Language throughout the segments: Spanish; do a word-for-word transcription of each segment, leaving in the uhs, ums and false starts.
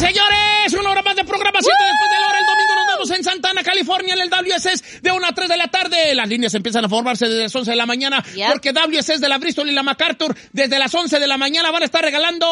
señores, una hora más de programación. ¡Woo! Después de la hora el domingo nos vemos en Santa Ana, California, en el W S S de una a tres de la tarde. Las líneas empiezan a formarse desde las once de la mañana, yep. porque W S S de la Bristol y la MacArthur desde las once de la mañana van a estar regalando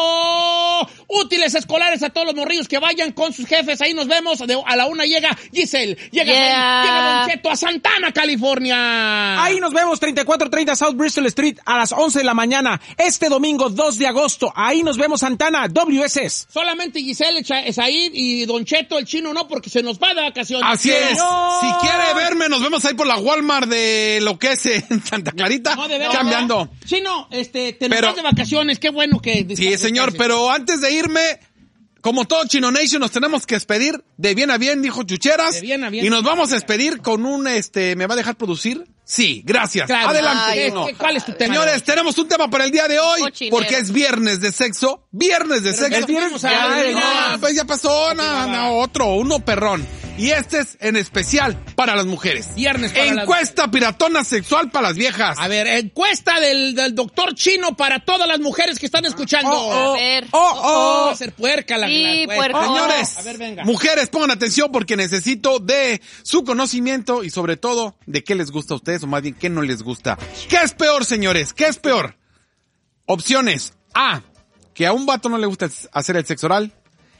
útiles escolares a todos los morrillos que vayan con sus jefes. Ahí nos vemos. De, a la una llega Giselle, llega, yeah. llega Don Cheto a Santa Ana, California. Ahí nos vemos, treinta y cuatro treinta South Bristol Street a las once de la mañana. Este domingo dos de agosto. Ahí nos vemos, Santana, W S S. Solamente Giselle, Said y Don Cheto, el chino no, porque se nos va de vacaciones. Así es. No. Si quiere verme, nos vemos ahí por la Walmart de lo que es en Santa Clarita. No, de verdad. Cambiando. Chino, este, te nos pero, vas de vacaciones, qué bueno que... Sí, señor, pero antes de irme... Como todo Chino Nation, nos tenemos que despedir de bien a bien, dijo Chucheras. De bien a bien. Y nos vamos a despedir con un, este, ¿me va a dejar producir? Sí, gracias. Claro. Adelante. Ay, no. ¿Cuál es tu tema? Señores, tenemos un tema para el día de hoy, Cochinero. porque es viernes de sexo. Viernes de Pero sexo. viernes, Ya, ya, no, pues ya pasó, no, no, otro, uno perrón. Y este es en especial para las mujeres. Viernes para Encuesta las... piratona sexual para las viejas. A ver, encuesta del, del doctor Chino para todas las mujeres que están escuchando. Oh, oh, a ver. Oh, oh. Va a ser puerca la, Sí, la puerca. Señores, a ver, venga. mujeres, pongan atención porque necesito de su conocimiento y sobre todo de qué les gusta a ustedes o más bien qué no les gusta. ¿Qué es peor, señores? ¿Qué es peor? Opciones. A, que a un vato no le gusta hacer el sexo oral.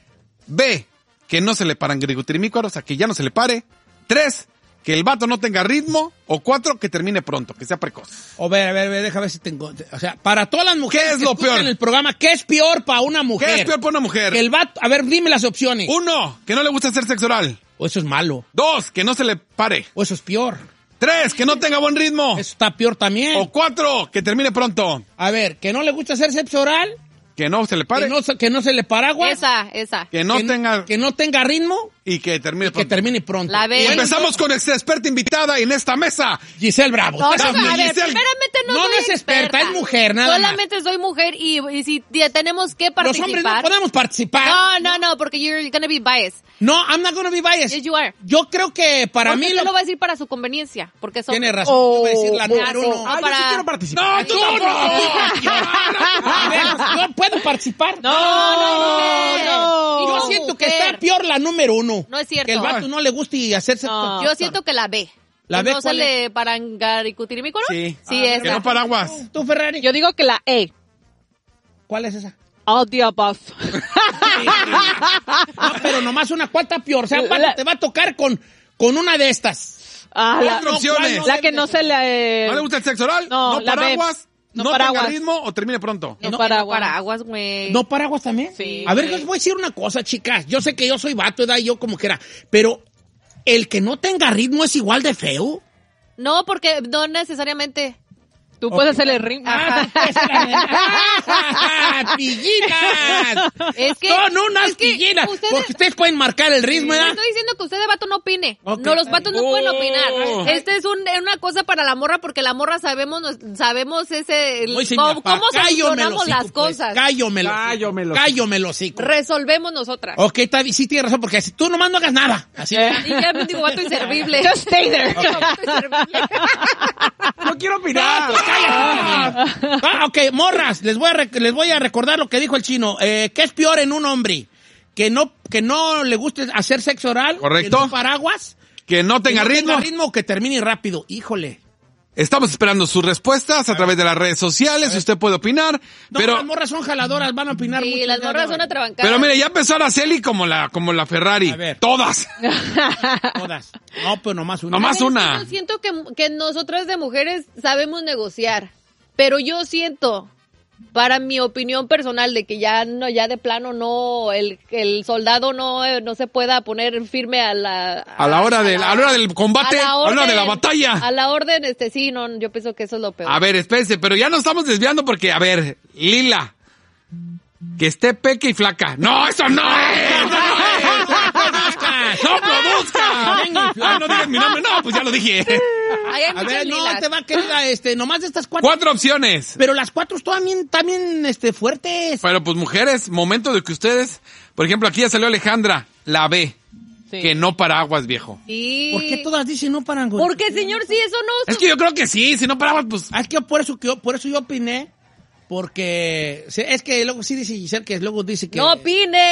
B, que no se le paran grigutirmícuaros, o sea, que ya no se le pare. Tres, que el vato no tenga ritmo. O cuatro, que termine pronto, que sea precoz. O ver, a ver, a ver, déjame ver si tengo... O sea, para todas las mujeres ¿Qué es que lo escuchan peor? el programa, ¿qué es peor para una mujer? ¿Qué es peor para una mujer? Que el vato... A ver, dime las opciones. Uno, que no le gusta hacer sexo oral. O eso es malo. Dos, que no se le pare. O eso es peor. Tres, que no tenga buen ritmo. Eso está peor también. O cuatro, que termine pronto. A ver, que no le gusta hacer sexo oral. Que no se le pare. Que no, se- que no se le paraguas. Esa, esa. Que no que, tenga... Que no tenga ritmo. Y que termine Y que pronto. termine pronto. La B. Y empezamos con nuestra experta invitada en esta mesa. Giselle Bravo. No, Estás- no, a ver, Giselle. primeramente no, No, soy no es experta, es mujer, nada Solamente soy mujer y, y si te- tenemos que Los participar. hombres no podemos participar. No, no, no, porque you're gonna be biased. No, I'm not gonna be biased. Yes, you are. Yo creo que para Porque mí... usted Lo... lo va a decir para su conveniencia, porque son... Tiene razón. Oh, yo voy a decir la no, número uno. Ah, yo para- sí quiero participar. No, tú tampoco. A ver, ¿yo puedo participar? No, no, no. no. Y Yo como siento que mujer. está peor la número uno. No es cierto. Que el vato no le guste y hacerse... No. Yo siento que la B. ¿La Que B no se cuál le parangaricutirimícuaro. Sí. Sí, Que esa. no paraguas. ¿Tú, Ferrari? Yo digo que la E. ¿Cuál es esa? All the above. No, pero nomás una cuarta peor. O sea, vato, La- te va a tocar con, con una de estas. Ah, la, Cuatro opciones. ¿cuál la que no se le... ¿No le gusta el sexo oral? No, ¿No la B. paraguas? No ¿No, paraguas. tenga ritmo o termine pronto? No, No paraguas. paraguas. paraguas, güey. ¿No paraguas también? Sí. A ver, les voy a decir una cosa, chicas. Yo sé que yo soy vato, edad, yo como quiera. Pero el que no tenga ritmo es igual de feo. No, porque no necesariamente. Tú puedes hacerle ritmo. Ah, ¡Ah, pillinas! Es que... Son unas es que pillinas. ustedes- Porque ustedes pueden marcar el ritmo, No ¿verdad? estoy diciendo que usted de vato no opine. Ok. No, los vatos no Oh. pueden opinar. Este es un, una cosa para la morra porque la morra sabemos nos- sabemos ese el- Oye, señora, cómo, cómo cállome el solucionamos hocico, las pues. cosas. Cállome los Cállome los- Cállome los hocico. Resolvemos nosotras. Ok, está bien, sí tienes razón, porque si tú nomás no hagas nada. Así Y ya me digo vato inservible. Just stay there. Vato inservible. No quiero opinar. Ah, ok, morras, les voy a rec- les voy a recordar lo que dijo el chino. Eh, ¿Qué es peor en un hombre? Que no que no le guste hacer sexo oral. Correcto. Que no paraguas. Que no Que tenga no ritmo. tenga ritmo o que termine rápido. Híjole. Estamos esperando sus respuestas a, través de las redes sociales. Usted puede opinar. No, pero, las morras son jaladoras, van a opinar Sí, mucho. las ya morras no. son atrabancadas. pero mire, ya empezó Araceli como la, como la Ferrari. A ver. Todas. Todas. No, pero nomás una. Nomás Es que una. Yo siento que, que nosotras de mujeres sabemos negociar, pero yo siento, para mi opinión personal, de que ya no, ya de plano no, el, el soldado no, eh, no se pueda poner firme a la... A la hora del, a la hora del combate, a la, hora de la batalla. A la orden, este, sí, no, yo pienso que eso es lo peor. A ver, espérense, pero ya nos estamos desviando porque, a ver, Lila, que esté peque y flaca. ¡No, eso no es! ¡No, no es! ¡No produzca! Ay, no digas mi nombre. No, pues ya lo dije. Ahí hay A muchas ver, no, lilas. te va a quedar, este, nomás de estas cuatro. Cuatro opciones. Pero las cuatro también, también, este, fuertes. Pero pues mujeres, momento de que ustedes, por ejemplo, aquí ya salió Alejandra, la B, Sí. que no paraguas, viejo. Sí. ¿Por qué todas dicen no paran, güey? Porque, señor, sí, eso no... Es que yo creo que sí, si no paraguas, pues... Ah, es que por eso, que yo, por eso yo opiné, porque se- es que luego sí dice Giselle que luego dice que... ¡No opine!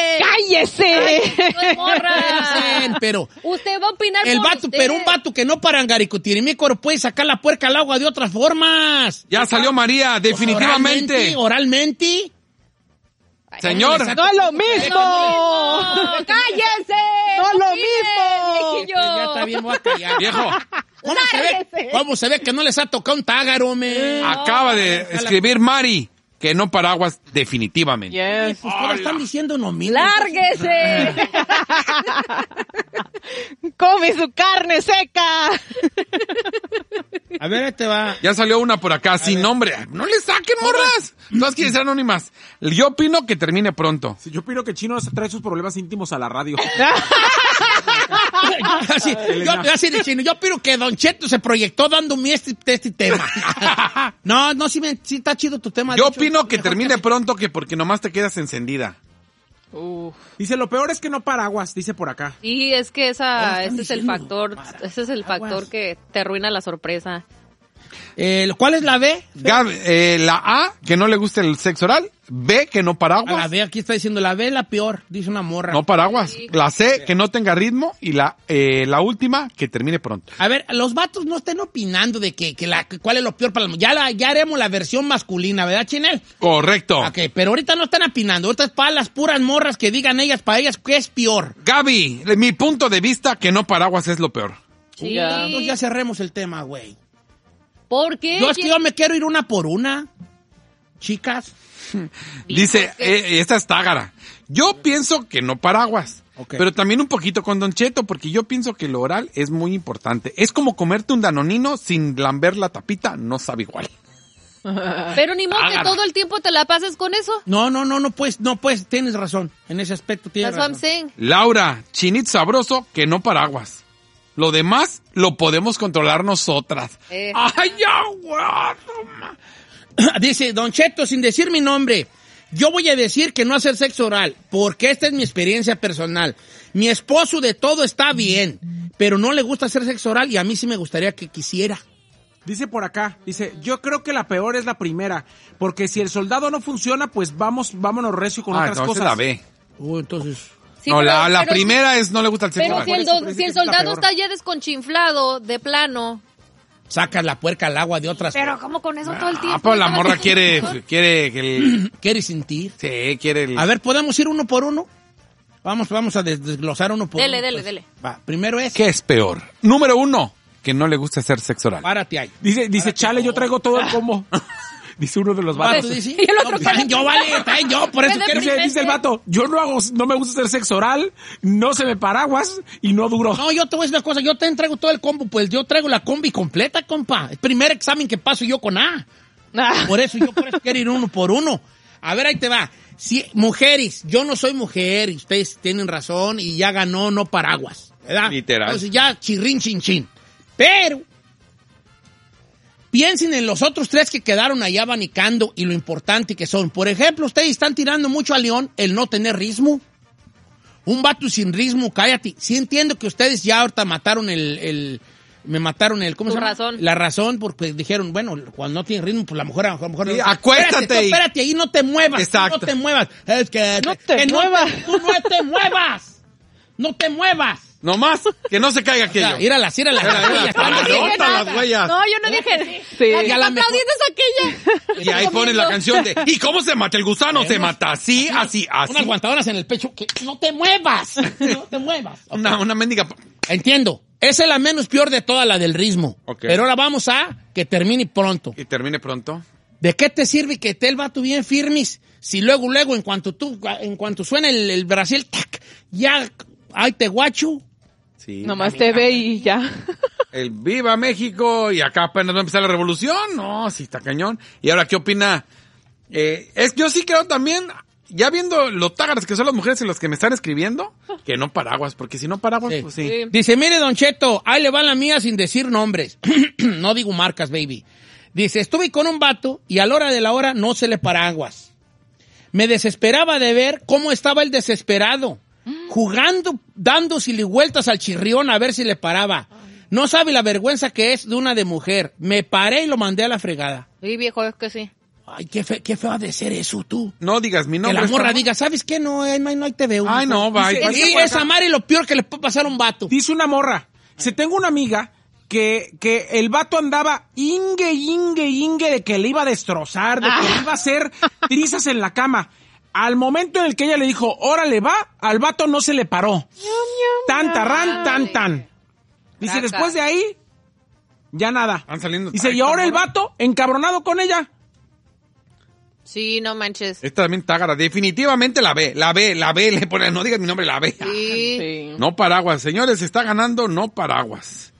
¡Cállese! No es morra. Dicen, pero Usted va a opinar el por vato, usted. pero un vato que no para angaricotirimícoro puede sacar la puerca al agua de otras formas. Ya salió María, definitivamente. Oralmente. oralmente. Señor. ¡No es lo mismo! No, ¡cállese! ¡No es lo opine, mismo! viejillo. Ya está bien, voy a callar. Viejo, ¿Cómo se, ve, Lárguese. ¿Cómo se ve que no les ha tocado un tágaro, me? acaba de escribir Mari que no paraguas definitivamente. Yes. Pues todas están diciendo no mismo. ¡Lárguese! ¡Come su carne seca! A ver, ahí te va. Ya salió una por acá sin nombre. No le saquen, morras. Todas quieren ser anónimas. Yo opino que termine pronto. Sí, yo opino que Chino trae sus problemas íntimos a la radio. Así, yo, así de chino, yo opino que Don Cheto se proyectó dándome este, este tema. No, no, sí, me, sí está chido tu tema. Yo de hecho, opino que mejor termine así. pronto que porque nomás te quedas encendida. Uf. Dice, lo peor es que no paraguas, dice por acá. Sí, es que Ahora esa, están ese es el diciendo, factor, para, ese es el aguas. factor que te arruina la sorpresa. Eh, ¿Cuál es la B? Gab, eh, la A, que no le gusta el sexo oral. B, que no A la paraguas. B, aquí está diciendo la B, la peor, dice una morra. No paraguas. Sí. La C, que no tenga ritmo. Y la eh, la última, que termine pronto. A ver, los vatos no estén opinando de que, que la, que cuál es lo peor para las mujeres. Ya, la- ya haremos la versión masculina, ¿verdad, Chinel? Correcto. Ok, pero ahorita no están opinando. Ahorita es para las puras morras que digan ellas, para ellas, ¿qué es peor? Gaby, de mi punto de vista, que no paraguas es lo peor. Sí. Ya. Entonces ya cerremos el tema, güey. ¿Por qué? Yo es que yo me quiero ir una por una. Chicas. Dice, ¿por qué? eh, esta es tágara. Yo pienso que no paraguas. Ok. Pero también un poquito con Don Cheto, porque yo pienso que lo oral es muy importante. Es como comerte un danonino sin lamber la tapita, no sabe igual. Pero ni modo que Hágala. todo el tiempo te la pases con eso. No, no, no, no puedes, no puedes, tienes razón. En ese aspecto tienes That's what I'm razón. saying. Laura, chinit sabroso, que no paraguas. Lo demás lo podemos controlar nosotras. Eh. ¡Ay, ya, güey! Dice, Don Cheto, sin decir mi nombre, yo voy a decir que no hacer sexo oral, porque esta es mi experiencia personal. Mi esposo de todo está bien, pero no le gusta hacer sexo oral y a mí sí me gustaría que quisiera. Dice por acá, dice, yo creo que la peor es la primera, porque si el soldado no funciona, pues vamos, vámonos recio con Ah, otras no, esa cosas. es la B. Uh, entonces... Sí, no, pero- la, la pero- primera es no le gusta el sexo Pero oral. si el, Por eso, do- por eso si el es que es la soldado peor. está ya desconchinflado, de plano. Sacas la puerca al agua de otras... Pero ¿cómo con eso todo el tiempo? Ah, pero la ¿Estás morra haciendo quiere, sexo? quiere que el... ¿Quieres sentir? Sí, quiere el... A ver, ¿podemos ir uno por uno? Vamos, vamos a des- desglosar uno por Dele, uno. dele, pues. dele. Va, primero es... ¿Qué es peor? Número uno, que no le gusta hacer sexo oral. Párate ahí. Dice, dice, chale, yo traigo todo el combo. Dice uno de los Vato, vatos. dice, Y el otro no, también yo, vale, también yo, por eso Puede quiero... Dice, dice el vato, yo no hago, no me gusta hacer sexo oral, no se me paraguas y no duro. No, yo te voy a decir una cosa, yo te traigo todo el combo, pues yo traigo la combi completa, compa. El primer examen que paso yo con A. Ah. Por eso, yo por eso quiero ir uno por uno. A ver, ahí te va. Si, mujeres, yo no soy mujer, y ustedes tienen razón, y ya ganó no paraguas, ¿verdad? Literal. Entonces ya chirrin chin chin. Pero, piensen en los otros tres que quedaron allá abanicando y lo importante que son. Por ejemplo, ustedes están tirando mucho a León el no tener ritmo. Un vato sin ritmo, cállate. Sí entiendo que ustedes ya ahorita mataron el... el me mataron el... ¿Cómo Tu se llama? razón. La razón, porque dijeron, bueno, cuando no tiene ritmo, pues la mujer a lo mejor... Sí, no- acuéstate Espérate, tú y- espérate, ahí no te muevas. Exacto. No te muevas. Es que... No te que muevas. tú no te muevas. No te muevas. No más, que no se caiga aquello. Ya, Íralas, íralas. Mira, mira, Aquellas, para No aquellas. dije Anota nada. las huellas. No, yo no dije. Sí. La que Y a está la mejor- aplaudiendo es aquella. Y ahí ponen la canción de ¿y cómo se mata el gusano? Se mata así, así, así. Unas guantadoras en el pecho. Que no te muevas. No te muevas. Una, una mendiga... Entiendo. Esa es la menos peor de toda, la del ritmo. Ok. Pero ahora vamos a que termine pronto. Y termine pronto. ¿De qué te sirve que esté el vato bien firmis? Si luego, luego, en cuanto tú, en cuanto suena el, el Brasil, tac, ya, ay, te guacho. Sí. Nomás te ve y ya. El Viva México y acá apenas va a empezar la revolución. No, sí está cañón. Y ahora, ¿qué opina? Eh, es, yo sí creo también, ya viendo lo tágaras que son las mujeres y los que me están escribiendo, que no paraguas, porque si no paraguas, Sí. pues sí. Sí. Dice, mire, Don Cheto, ahí le va la mía sin decir nombres. No digo marcas, baby. Dice, estuve con un vato y a la hora de la hora no se le paraguas. Me desesperaba de ver cómo estaba el desesperado, jugando, dándosele vueltas al chirrión a ver si le paraba. No sabe la vergüenza que es de una de mujer. Me paré y lo mandé a la fregada. Sí, viejo, es que sí. Ay, qué, fe, qué feo ha de ser eso, tú. No digas mi nombre. Que la morra está- diga, ¿sabes qué? No, eh, no, hay- no hay T V. Ay, no, va. Dice- Y es amar y lo peor que le puede pasar a un vato. Dice una morra, si tengo una amiga que, que el vato andaba ingue, ingue, ingue de que le iba a destrozar, de que le iba a hacer trizas en la cama. Al momento en el que ella le dijo, órale, va, al vato no se le paró. Tan, tarran, tan, tan. Dice, Caca. después de ahí, ya nada. Van saliendo. Dice, Ay, y ahora el morra. vato encabronado con ella. Sí, no manches. Esta también tágara. Definitivamente la ve, la ve, la ve. Le pone, no digas mi nombre, la ve. Sí. Sí. No paraguas. Señores, está ganando no paraguas.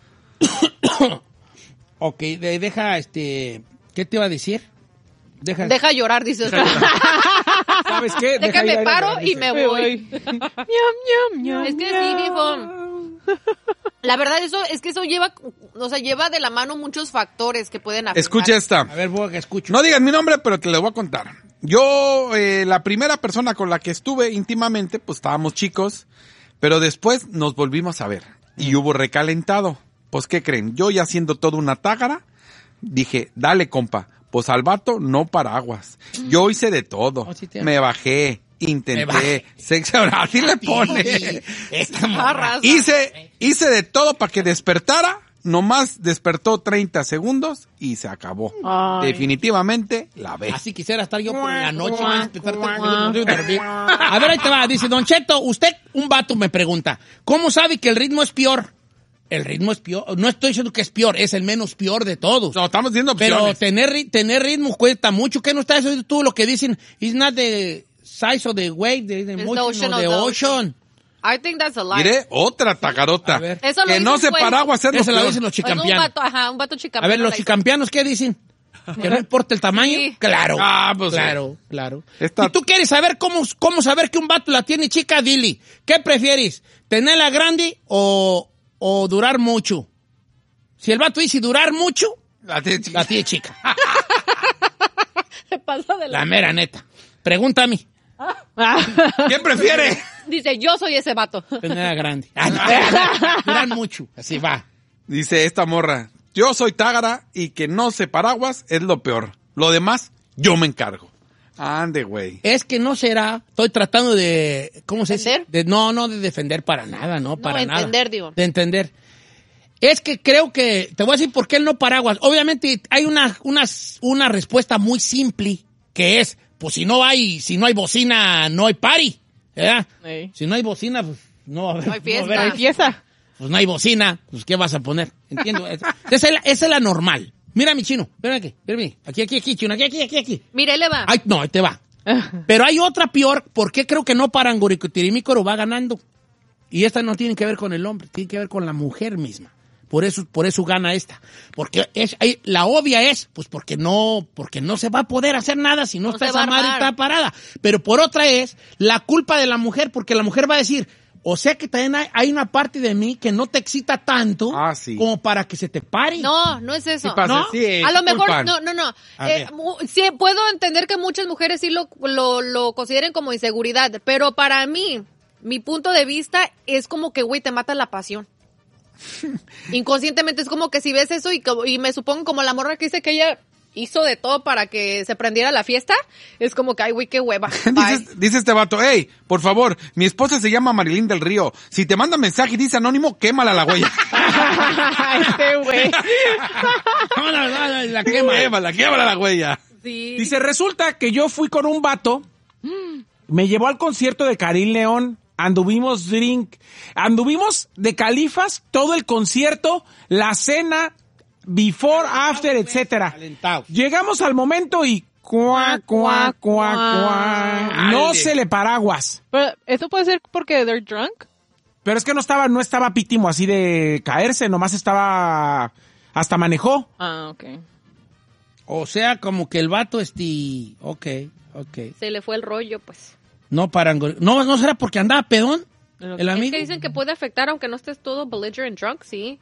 Ok, de- deja, este... ¿Qué te iba a decir? Deja... Deja llorar, dices. ¿Sabes qué? De Deja que ir me a- paro y me voy. ñam, ñam, ñam, Es que sí, ñam. viejo. La verdad, eso es que eso lleva, o sea, lleva de la mano muchos factores que pueden afectar. Escucha esta. A ver, voy a que escucho. No digas mi nombre, pero te lo voy a contar. Yo, eh, la primera persona con la que estuve íntimamente, pues estábamos chicos, pero después nos volvimos a ver y hubo recalentado. Pues, ¿qué creen? Yo ya siendo toda una tágara, dije, dale, compa, pues al vato no paraguas. Yo hice de todo. Oh, sí te- Me bajé, Me intenté, bajé. sexo oral, así le pone. Esta morra. Arrasa. Hice, hice de todo para que despertara, nomás despertó treinta segundos y se acabó. Ay. Definitivamente la ve. Así quisiera estar yo por la noche. más, despertarte, no sé dormir. A ver, ahí te va. Dice, Don Cheto, usted, un vato me pregunta, ¿cómo sabe que el ritmo es peor? El ritmo es peor. No estoy diciendo que es peor, es el menos peor de todos. No, estamos diciendo Pero opciones. tener, ri- tener ritmo cuesta mucho. ¿Qué no estás oyendo tú lo que dicen? It's not the size of the wave, the, the It's the motion ocean of the of the ocean. I think that's a lie. Mire, otra tagarota. A ver. Eso lo Que no dicen, se pues. paraguas es lo Eso lo peor. dicen los Pues un chicampianos. vato, ajá, un vato chicampiano. A ver, los la hizo. chicampianos, ¿qué dicen? ¿Que no importa el tamaño? Sí. Claro. Ah, pues, claro, claro. Esta- Si tú quieres saber cómo, cómo saber que un vato la tiene chica, dile, ¿qué prefieres? ¿Tenerla grande o, o durar mucho? Si el vato dice durar mucho, La tiene chica. la tiene chica. Se pasa de la... La mera neta. Pregunta a mí. ¿Quién prefiere? Dice, yo soy ese vato. Tenerla grande. Durar mucho. Así va. Dice esta morra, yo soy tágara y que no se paraguas es lo peor. Lo demás, yo me encargo. Ande, güey. Es que no será, estoy tratando de, ¿cómo se dice? ¿Defender? De, no, no de defender para nada, no, para nada. entender, digo. De entender. Es que creo que, te voy a decir por qué el no paraguas. Obviamente hay una, una, una respuesta muy simple, que es, pues si no hay, si no hay bocina, no hay party, ¿verdad? Sí. Si no hay bocina, pues no va a haber. No hay fiesta. va a haber- Empieza. Pues no hay bocina, pues ¿qué vas a poner? Entiendo. Esa es la, esa es la normal. Mira mi chino, ven aquí, ven aquí, aquí, aquí, chino, aquí, aquí, aquí, aquí. Mire, él le va. Ay, no, ahí te va. Pero hay otra peor, porque creo que no paran Goricotirimícoro va ganando. Y esta no tiene que ver con el hombre, tiene que ver con la mujer misma. Por eso, por eso gana esta. Porque es, hay- la obvia es, pues porque no, porque no se va a poder hacer nada si no, No está se va esa a madre armar. está parada. Pero por otra es la culpa de la mujer, porque la mujer va a decir, o sea que también hay, hay una parte de mí que no te excita tanto Ah, sí. como para que se te pare. No, no es eso. Sí pasa, ¿No? sí, A lo se mejor, culpan. no, no, no. A Eh, ver. mu- sí, puedo entender que muchas mujeres sí lo, lo, lo consideren como inseguridad, pero para mí, mi punto de vista es como que, güey, te mata la pasión. Inconscientemente es como que si ves eso y, co- y me supongo como la morra que dice que ella hizo de todo para que se prendiera la fiesta, es como que, ay, güey, qué hueva. Bye. Dice, dice este vato, hey, por favor, mi esposa se llama Marilyn del Río. Si te manda mensaje y dice anónimo, quémala la huella. Este güey. No, no, no, no, la quema. Quémala, quémala la huella. Sí. Dice, resulta que yo fui con un vato, me llevó al concierto de Karim León, anduvimos drink, anduvimos de califas, todo el concierto, la cena, before, after, etcétera. Calentados. Llegamos al momento y cuá, cuá, cuá, cuá. No Dale. se le paraguas. Pero eso puede ser porque they're drunk. Pero es que no estaba, no estaba pítimo así de caerse, nomás estaba, hasta manejó. Ah, ok. O sea, como que el vato este, ok, ok. Se le fue el rollo, pues. No paran. gor- No, no será porque andaba pedón el Es amigo. que dicen que puede afectar aunque no estés todo belligerent drunk, sí.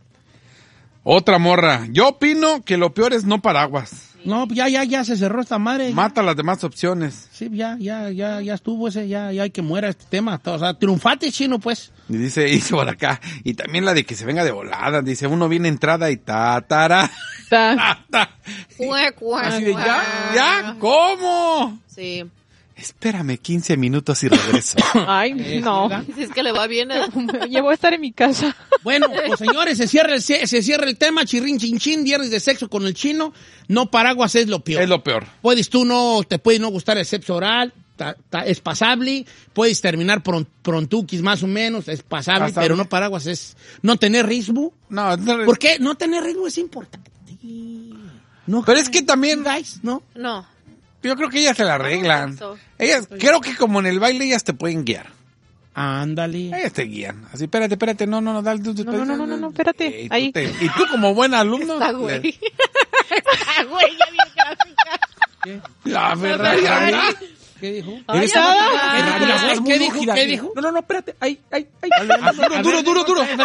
Otra morra, yo opino que lo peor es no paraguas. No, ya, ya, ya se cerró esta madre. Mata las demás opciones. Sí, ya, ya, ya, ya estuvo ese, ya, ya hay que muera este tema. O sea, triunfate, chino, pues. Y dice, dice por acá, y también la de que se venga de volada, dice, uno viene entrada y tatara. Neta. Cuac, cuac, ¿Así de cuac. ya? ¿Ya? ¿Cómo? Sí. Espérame quince minutos y regreso. Ay, no. Si es que le va bien. ¿eh? Ya voy a estar en mi casa. Bueno, pues señores, se cierra el, se cierra el tema, chirrin chin chin, viernes de sexo con el chino. No paraguas es lo peor. Es lo peor. Puedes tú no, te puede no gustar el sexo oral, ta, ta, es pasable. Puedes terminar pron, prontuquis más o menos, es pasable, Pasable. pero no paraguas es no tener ritmo. No, no, ¿Por qué? No tener ritmo es importante. No, pero es que también, guys, ¿no? No. yo creo que ellas se la arreglan. pienso. Ellas, creo que como en el baile, ellas te pueden guiar. Ándale. Ellas te guían. Así, espérate, espérate, no, no, no, dale. tú- tú- No, no, no, no, no, espérate. Y tú, Ahí. te- y tú como buen alumno. Está güey. le- Está güey, ya bien gráfica. La verdad. ¿Qué dijo? Ay, Eres ya una- va. Ferrari, la ¿Qué voz muy dijo? rígida. ¿Qué dijo? No, no, no, espérate. Ay, ay, ay. Duro, duro, duro, duro. No,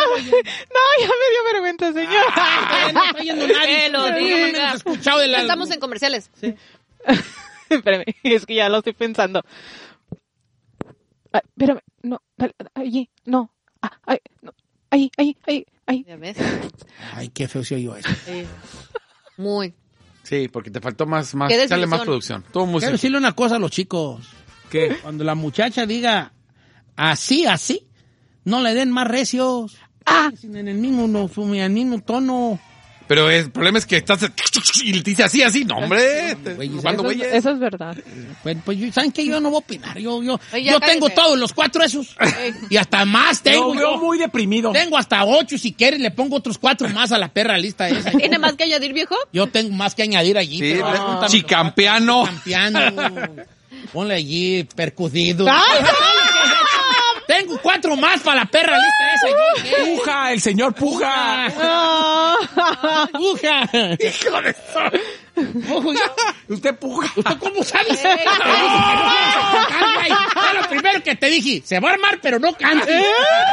ya me dio vergüenza, señor. No está yendo nadie. Que lo No diga. me has escuchado de la... Estamos en comerciales. Espérame, es que ya lo estoy pensando. Ay, espérame, no, dale, allí, no. Ah, ay, no. Ahí, ahí, ahí, ahí. Ya ves. Ay, qué feo se oyó eso. Sí. Muy. Sí, porque te faltó más, más, Qué sale desilusión. más producción. Todo muy Quiero decirle una cosa a los chicos. ¿Qué? Cuando la muchacha diga así, así, no le den más recios. Ah, En el mismo, no, en el mismo tono. Pero el problema es que estás y te dice así, así. No, hombre. te- Güey, ¿Cuándo, eso, es, güeyes? eso es verdad. Pues, pues yo- ¿saben qué? Yo no voy a opinar. Yo, yo, Oye, ya yo cállate. tengo todos los cuatro esos. Y hasta más tengo. Lo veo yo. muy deprimido. Tengo hasta ocho. Si quieres, le pongo otros cuatro más a la perra lista esa. ¿Tiene más que añadir, viejo? Yo tengo más que añadir allí. Sí, pero le- apúntame los chicampeano. cuatro. Chicampeano. Ponle allí percudido. ¡Ay, Tengo cuatro más para la perra lista esa. ¿Yo qué? Puja, el señor Puja. Ah. ¡Puja! ¡Hijo de eso! Ojo, ya. Usted puja. ¿Usted cómo sabes? Te dije que no ibas a cantar, güey. Fue lo primero que te dije. Se va a armar, pero no cantes.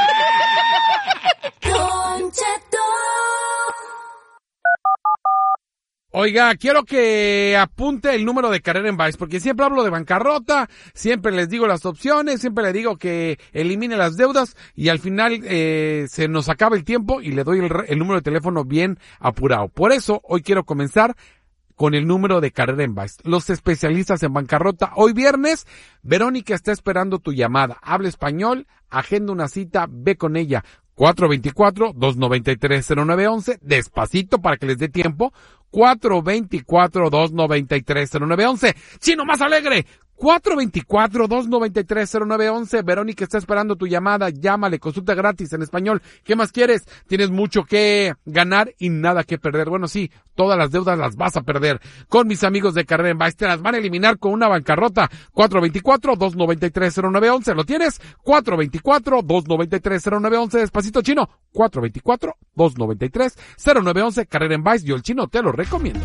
Oiga, quiero que apunte el número de Carrera en Vice, porque siempre hablo de bancarrota, siempre les digo las opciones, siempre les digo que elimine las deudas y al final eh, se nos acaba el tiempo y le doy el, re- el número de teléfono bien apurado. Por eso, hoy quiero comenzar con el número de Carrera en Vice. Los especialistas en bancarrota. Hoy viernes, Verónica está esperando tu llamada. Habla español, agenda una cita, ve con ella. cuatro dos cuatro, dos nueve tres, cero nueve uno uno, despacito para que les dé tiempo. cuatro dos cuatro, dos nueve tres, cero nueve uno uno. Chino más alegre. cuatro dos cuatro, dos nueve tres, cero nueve uno uno. Verónica está esperando tu llamada. Llámale, consulta gratis en español. ¿Qué más quieres? Tienes mucho que ganar y nada que perder. Bueno, sí, todas las deudas las vas a perder. Con mis amigos de Carrera en Vice te las van a eliminar con una bancarrota. cuatro dos cuatro, dos nueve tres, cero nueve uno uno. ¿Lo tienes? cuatro dos cuatro, dos nueve tres, cero nueve uno uno. Despacito, Chino. cuatro dos cuatro, dos nueve tres, cero nueve uno uno. Carrera en Vice. Yo, el Chino, te lo recomiendo.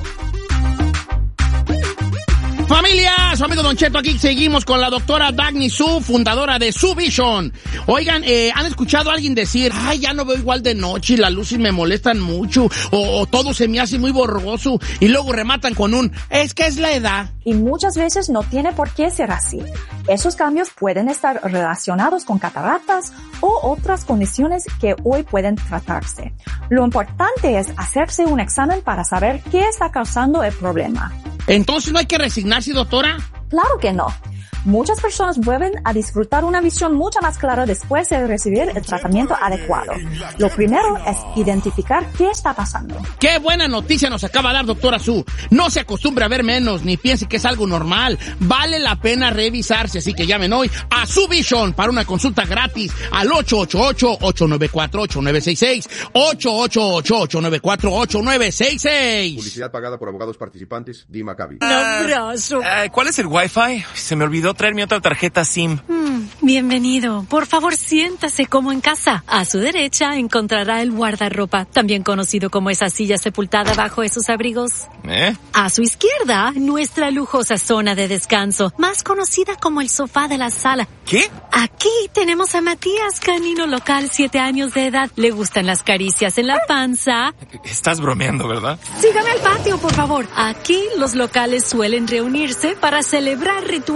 Familia, su amigo Don Cheto, aquí seguimos con la doctora Dagny Su, fundadora de Su Vision. Oigan, eh, ¿han escuchado a alguien decir, ay, ya no veo igual de noche y las luces me molestan mucho, o, o todo se me hace muy borroso, y luego rematan con un, es que es la edad? Y muchas veces no tiene por qué ser así. Esos cambios pueden estar relacionados con cataratas o otras condiciones que hoy pueden tratarse. Lo importante es hacerse un examen para saber qué está causando el problema. Entonces no hay que resignarse, doctora. Claro que no. Muchas personas vuelven a disfrutar una visión mucho más clara después de recibir el tratamiento adecuado. Lo primero es identificar qué está pasando. Qué buena noticia nos acaba de dar, doctora Su. No se acostumbre a ver menos, ni piense que es algo normal. Vale la pena revisarse, así que llamen hoy a Su Vision para una consulta gratis al ocho ocho ocho, ocho nueve cuatro, ocho nueve seis seis, ocho ocho ocho, ocho nueve cuatro, ocho nueve seis seis. Publicidad pagada por abogados participantes, D. Maccabi. Ah, ¿cuál es el Wi-Fi? Se me olvidó traer mi otra tarjeta SIM. Mm, bienvenido. Por favor, siéntase como en casa. A su derecha encontrará el guardarropa, también conocido como esa silla sepultada bajo esos abrigos. ¿Eh? A su izquierda, nuestra lujosa zona de descanso, más conocida como el sofá de la sala. ¿Qué? Aquí tenemos a Matías, canino local, siete años de edad. Le gustan las caricias en la panza. Estás bromeando, ¿verdad? Sígame al patio, por favor. Aquí los locales suelen reunirse para celebrar rituales familiares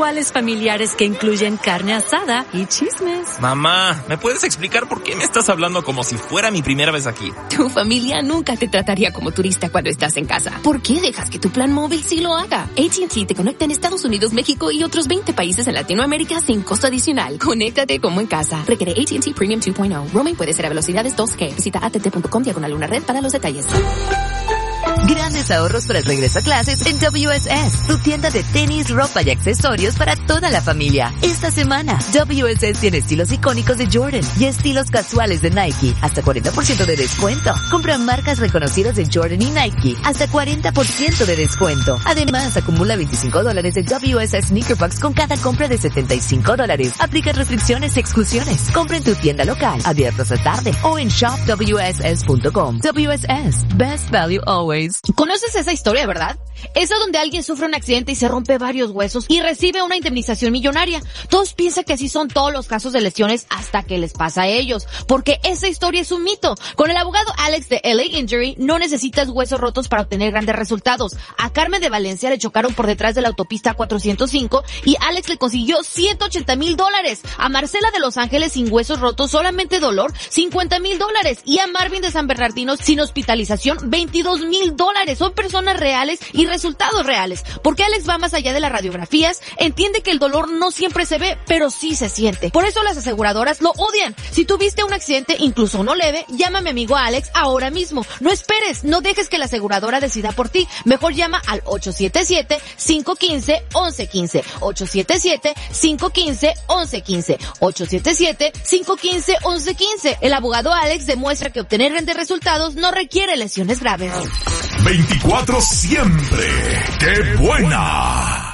familiares que incluyen carne asada y chismes. Mamá, ¿me puedes explicar por qué me estás hablando como si fuera mi primera vez aquí? Tu familia nunca te trataría como turista cuando estás en casa. ¿Por qué dejas que tu plan móvil sí lo haga? A T and T te conecta en Estados Unidos, México y otros veinte países en Latinoamérica sin costo adicional. Conéctate como en casa. Requiere A T and T Premium dos punto cero. Roaming puede ser a velocidades dos G. Visita a t t punto com diagonal una red para los detalles. Grandes ahorros para el regreso a clases en W S S, tu tienda de tenis, ropa y accesorios para toda la familia. Esta semana, W S S tiene estilos icónicos de Jordan y estilos casuales de Nike, hasta cuarenta por ciento de descuento. Compra marcas reconocidas de Jordan y Nike, hasta cuarenta por ciento de descuento. Además, acumula veinticinco dólares de W S S Sneaker Bucks con cada compra de setenta y cinco dólares. Aplica restricciones y exclusiones. Compra en tu tienda local, abierta hasta tarde, o en shop w s s punto com. W S S, best value always. ¿Conoces esa historia, verdad? Esa donde alguien sufre un accidente y se rompe varios huesos y recibe una indemnización millonaria. Todos piensan que así son todos los casos de lesiones hasta que les pasa a ellos, porque esa historia es un mito. Con el abogado Alex de L A Injury no necesitas huesos rotos para obtener grandes resultados. A Carmen de Valencia le chocaron por detrás de la autopista cuatrocientos cinco y Alex le consiguió ciento ochenta mil dólares. A Marcela de Los Ángeles sin huesos rotos, solamente dolor, cincuenta mil dólares. Y a Marvin de San Bernardino sin hospitalización, veintidós mil dólares. Son personas reales y resultados reales. Porque Alex va más allá de las radiografías, entiende que el dolor no siempre se ve, pero sí se siente. Por eso las aseguradoras lo odian. Si tuviste un accidente, incluso uno leve, llama a mi amigo Alex ahora mismo. No esperes, no dejes que la aseguradora decida por ti. Mejor llama al ocho siete siete, cinco uno cinco, once quince. ocho siete siete, cinco uno cinco, once quince. ocho siete siete, cinco uno cinco, once quince. El abogado Alex demuestra que obtener grandes resultados no requiere lesiones graves. veinticuatro siempre. ¡Qué buena!